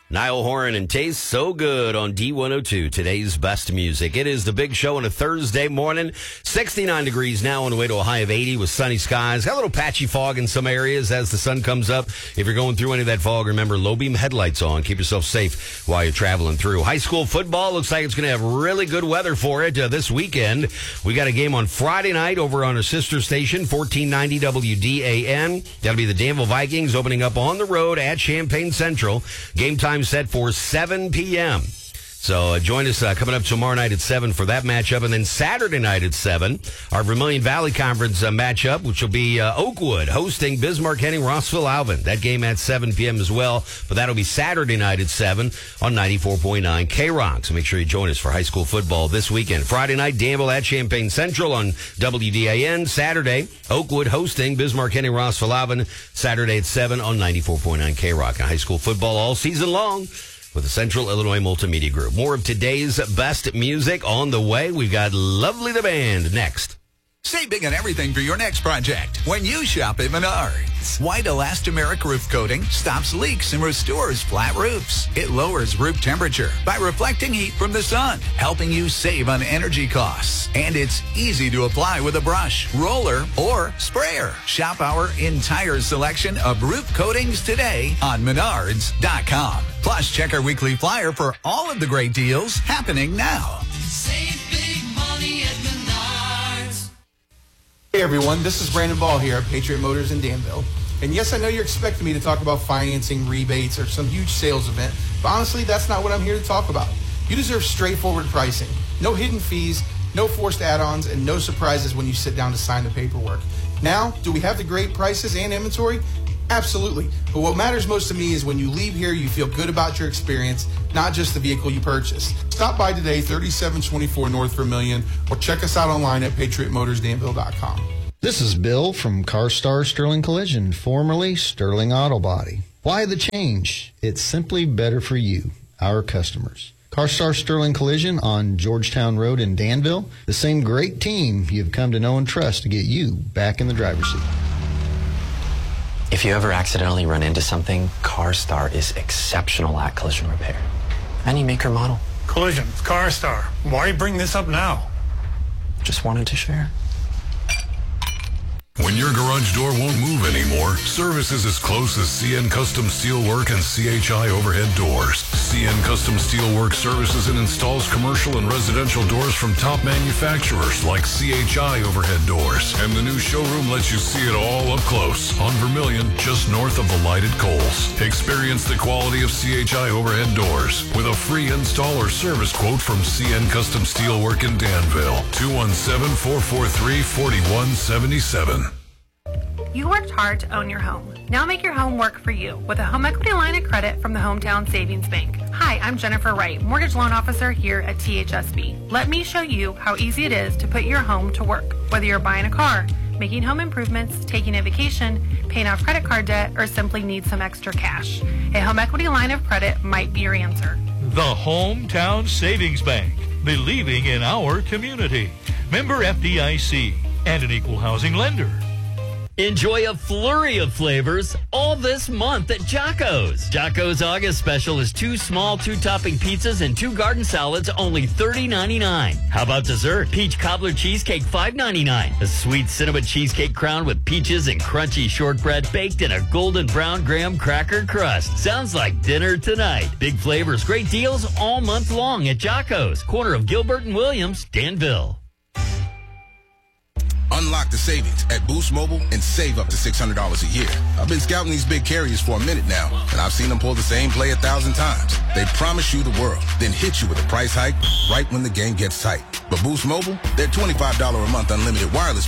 Niall Horan and Taste So Good on D102, today's best music. It is the big show on a Thursday morning. 69 degrees now on the way to a high of 80 with sunny skies. Got a little patchy fog in some areas as the sun comes up. If you're going through any of that fog, remember low beam headlights on. Keep yourself safe while you're traveling through. High school football looks like it's going to have really good weather for it this weekend. We got a game on Friday night over on our sister station, 1490 WDAN. That'll be the Danville Vikings opening up on the road at Champaign Central. Game time set for 7 p.m. So join us coming up tomorrow night at 7 for that matchup. And then Saturday night at 7, our Vermilion Valley Conference matchup, which will be Oakwood hosting Bismarck Henning Rossville Alvin. That game at 7 p.m. as well. But that'll be Saturday night at 7 on 94.9 K-Rock. So make sure you join us for high school football this weekend. Friday night, Danville at Champaign Central on WDAN. Saturday, Oakwood hosting Bismarck Henning Rossville Alvin. Saturday at 7 on 94.9 K-Rock. And high school football all season long with the Central Illinois Multimedia Group. More of today's best music on the way. We've got Lovely the Band next. Save big on everything for your next project when you shop at Menards. White elastomeric roof coating stops leaks and restores flat roofs. It lowers roof temperature by reflecting heat from the sun, helping you save on energy costs. And it's easy to apply with a brush, roller, or sprayer. Shop our entire selection of roof coatings today on Menards.com. Plus, check our weekly flyer for all of the great deals happening now. Save big money at Menards. Hey everyone, this is Brandon Ball here at Patriot Motors in Danville. And yes, I know you're expecting me to talk about financing, rebates, or some huge sales event, but honestly, that's not what I'm here to talk about. You deserve straightforward pricing. No hidden fees, no forced add-ons, and no surprises when you sit down to sign the paperwork. Now, do we have the great prices and inventory? Absolutely. But what matters most to me is when you leave here, you feel good about your experience, not just the vehicle you purchased. Stop by today, 3724 North Vermilion, or check us out online at patriotmotorsdanville.com. This is Bill from CarStar Sterling Collision, formerly Sterling Auto Body. Why the change? It's simply better for you, our customers. CarStar Sterling Collision on Georgetown Road in Danville, the same great team you've come to know and trust to get you back in the driver's seat. If you ever accidentally run into something, CarStar is exceptional at collision repair. Any make or model. Collision, CarStar. Why bring this up now? Just wanted to share. When your garage door won't move anymore, service is as close as CN Custom Steelwork and CHI Overhead Doors. CN Custom Steelwork services and installs commercial and residential doors from top manufacturers like CHI Overhead Doors. And the new showroom lets you see it all up close on Vermilion, just north of the lighted Coles. Experience the quality of CHI Overhead Doors with a free install or service quote from CN Custom Steelwork in Danville. 217-443-4177. You worked hard to own your home. Now make your home work for you with a home equity line of credit from the Hometown Savings Bank. Hi, I'm Jennifer Wright, mortgage loan officer here at THSB. Let me show you how easy it is to put your home to work. Whether you're buying a car, making home improvements, taking a vacation, paying off credit card debt, or simply need some extra cash, a home equity line of credit might be your answer. The Hometown Savings Bank, believing in our community. Member FDIC and an equal housing lender. Enjoy a flurry of flavors all this month at Jocko's. Jocko's August special is 2 small 2-topping pizzas and 2 garden salads, only $30.99. How about dessert? Peach cobbler cheesecake, $5.99. A sweet cinnamon cheesecake crowned with peaches and crunchy shortbread baked in a golden brown graham cracker crust. Sounds like dinner tonight. Big flavors, great deals all month long at Jocko's, corner of Gilbert and Williams, Danville. Unlock the savings at Boost Mobile and save up to $600 a year. I've been scouting these big carriers for a minute now, and I've seen them pull the same play 1,000 times. They promise you the world, then hit you with a price hike right when the game gets tight. But Boost Mobile, their $25 a month unlimited wireless